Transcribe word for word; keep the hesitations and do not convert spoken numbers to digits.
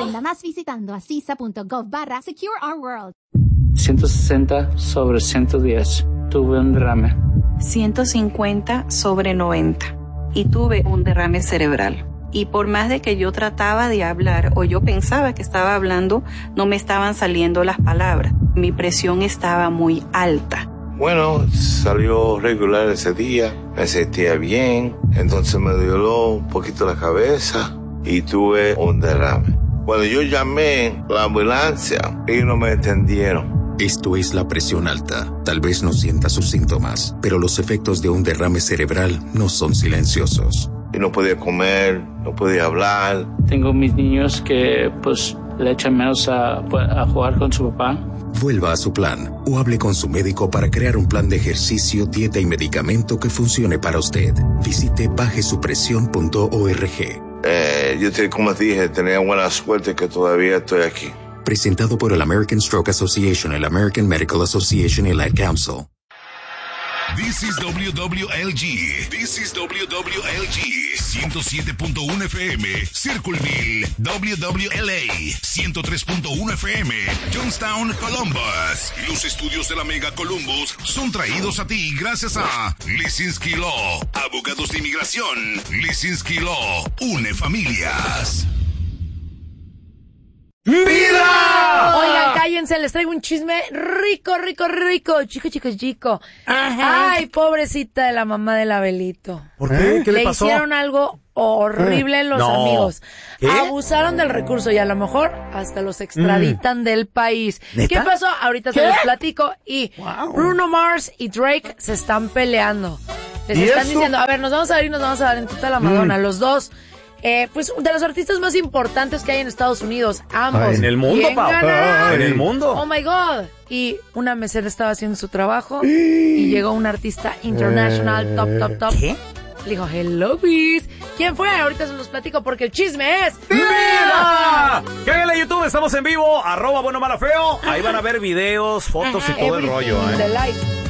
Aprenda más visitando asisa.gov barra Secure Our World. ciento sesenta sobre ciento diez. Tuve un derrame. ciento cincuenta sobre noventa. Y tuve un derrame cerebral. Y por más de que yo trataba de hablar o yo pensaba que estaba hablando, no me estaban saliendo las palabras. Mi presión estaba muy alta. Bueno, salió regular ese día, me sentía bien, entonces me doló un poquito la cabeza y tuve un derrame. Cuando yo llamé a la ambulancia, ellos no me entendieron. Esto es la presión alta. Tal vez no sienta sus síntomas, pero los efectos de un derrame cerebral no son silenciosos. Y no podía comer, no podía hablar. Tengo mis niños que pues le echan menos a, a jugar con su papá. Vuelva a su plan o hable con su médico para crear un plan de ejercicio, dieta y medicamento que funcione para usted. Visite baje su presión punto org. Eh, yo, te, como te dije, tenía buena suerte que todavía estoy aquí. Presentado por el American Stroke Association, el American Medical Association y el Ad Council. This is W W L G. This is W W L G. ciento siete punto uno F M. Circleville. W W L A. ciento tres punto uno F M. Johnstown, Columbus. Los estudios de la Mega Columbus son traídos a ti gracias a Lisinski Law. Abogados de inmigración. Lisinski Law. Une familias. ¡Vida! Oigan, cállense, les traigo un chisme rico, rico, rico. Chico, chico, chico. Ajá. Ay, pobrecita de la mamá del Abelito. ¿Por qué? ¿Qué le, le pasó? Le hicieron algo horrible los no. amigos. ¿Qué? Abusaron del recurso y a lo mejor hasta los extraditan mm. del país. ¿Neta? ¿Qué pasó? Ahorita ¿Qué? se los platico. Y wow. Bruno Mars y Drake se están peleando. Les están eso? diciendo, a ver, nos vamos a ver y nos vamos a dar en toda la Madonna, mm. los dos. Eh, pues de los artistas más importantes que hay en Estados Unidos, ambos. Ay, en el mundo, papá. En el mundo. Oh my God. Y una mesera estaba haciendo su trabajo y llegó un artista international, top, top, top. ¿Qué? Le dijo, hello, please. ¿Quién fue? Ahorita se los platico porque el chisme es ¡Vida! Cállale YouTube, estamos en vivo, arroba bueno mala feo. Ahí van a ver videos, fotos y todo el rollo. De ¿eh? like.